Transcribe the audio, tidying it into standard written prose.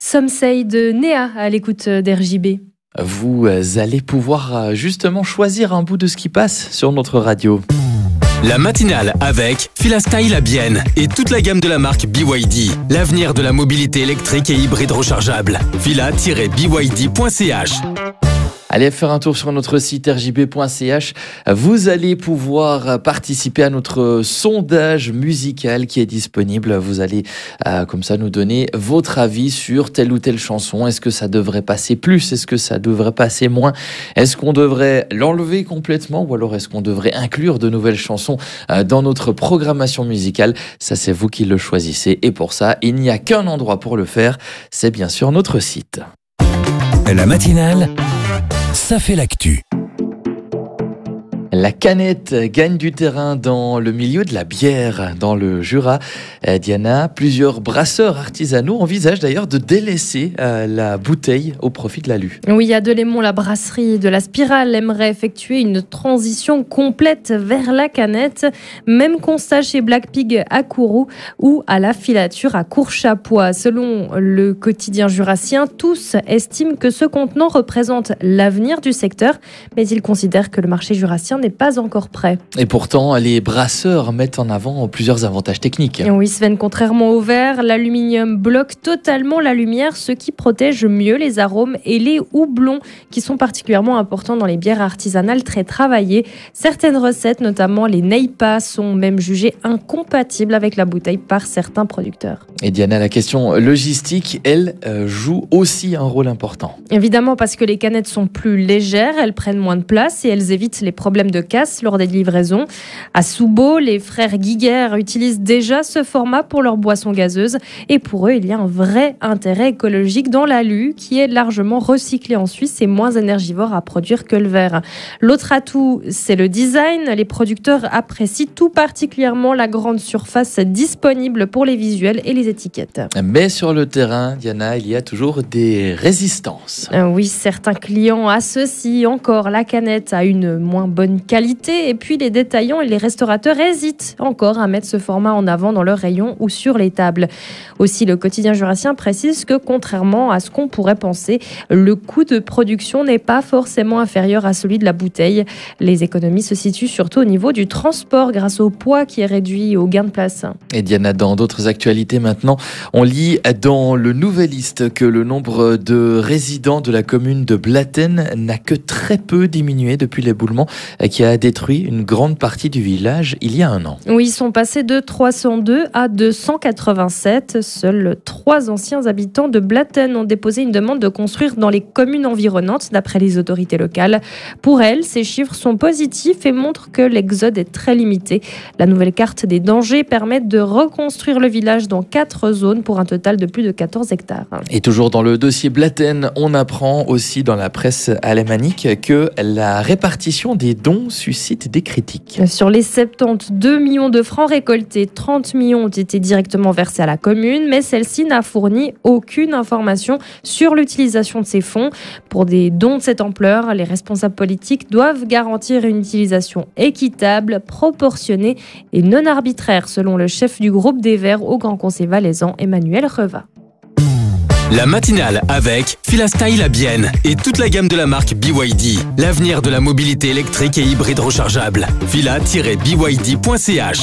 Some Say de Néa à l'écoute d'RJB. Vous allez pouvoir justement choisir un bout de ce qui passe sur notre radio. La matinale avec Filastyle à Bienne et toute la gamme de la marque BYD. L'avenir de la mobilité électrique et hybride rechargeable. fila-byd.ch. Allez faire un tour sur notre site rjb.ch. Vous allez pouvoir participer à notre sondage musical qui est disponible. Vous allez comme ça nous donner votre avis sur telle ou telle chanson. Est-ce que ça devrait passer plus? Est-ce que ça devrait passer moins? Est-ce qu'on devrait l'enlever complètement? Ou alors est-ce qu'on devrait inclure de nouvelles chansons dans notre programmation musicale? Ça, c'est vous qui le choisissez. Et pour ça, il n'y a qu'un endroit pour le faire. C'est bien sûr notre site. La matinale, ça fait l'actu. La canette gagne du terrain dans le milieu de la bière, dans le Jura. Diana, plusieurs brasseurs artisanaux envisagent d'ailleurs de délaisser la bouteille au profit de l'alu. Oui, à Delémont, la brasserie de la Spirale aimerait effectuer une transition complète vers la canette. Même constat chez Black Pig à Kourou ou à la Filature à Courchapoix. Selon le quotidien jurassien, tous estiment que ce contenant représente l'avenir du secteur, mais ils considèrent que le marché jurassien n'est pas encore prêt. Et pourtant, les brasseurs mettent en avant plusieurs avantages techniques. Et oui, Sven, contrairement au verre, l'aluminium bloque totalement la lumière, ce qui protège mieux les arômes et les houblons qui sont particulièrement importants dans les bières artisanales très travaillées. Certaines recettes, notamment les Neipa, sont même jugées incompatibles avec la bouteille par certains producteurs. Et Diana, la question logistique, elle, joue aussi un rôle important. Évidemment, parce que les canettes sont plus légères, elles prennent moins de place et elles évitent les problèmes de casse lors des livraisons. À Soubo, les frères Guiguer utilisent déjà ce format pour leurs boissons gazeuses et pour eux, il y a un vrai intérêt écologique dans l'alu qui est largement recyclé en Suisse et moins énergivore à produire que le verre. L'autre atout, c'est le design. Les producteurs apprécient tout particulièrement la grande surface disponible pour les visuels et les étiquettes. Mais sur le terrain, Diana, il y a toujours des résistances. Oui, certains clients associent encore la canette à une moins bonne qualité et puis les détaillants et les restaurateurs hésitent encore à mettre ce format en avant dans leurs rayons ou sur les tables. Aussi, le quotidien jurassien précise que contrairement à ce qu'on pourrait penser, le coût de production n'est pas forcément inférieur à celui de la bouteille. Les économies se situent surtout au niveau du transport grâce au poids qui est réduit au gain de place. Et Diana, dans d'autres actualités maintenant, on lit dans le Nouvelliste que le nombre de résidents de la commune de Blatten n'a que très peu diminué depuis l'éboulement qui a détruit une grande partie du village il y a un an. Oui, ils sont passés de 302 à 287. Seuls 3 anciens habitants de Blatten ont déposé une demande de construire dans les communes environnantes, d'après les autorités locales. Pour elles, ces chiffres sont positifs et montrent que l'exode est très limité. La nouvelle carte des dangers permet de reconstruire le village dans 4 zones pour un total de plus de 14 hectares. Et toujours dans le dossier Blatten, on apprend aussi dans la presse alémanique que la répartition des dons suscite des critiques. Sur les 72 millions de francs récoltés, 30 millions ont été directement versés à la commune, mais celle-ci n'a fourni aucune information sur l'utilisation de ces fonds. Pour des dons de cette ampleur, les responsables politiques doivent garantir une utilisation équitable, proportionnée et non arbitraire, selon le chef du groupe des Verts au Grand Conseil valaisan, Emmanuel Reva. La matinale avec Filastyle à Bienne et toute la gamme de la marque BYD. L'avenir de la mobilité électrique et hybride rechargeable. fila-byd.ch.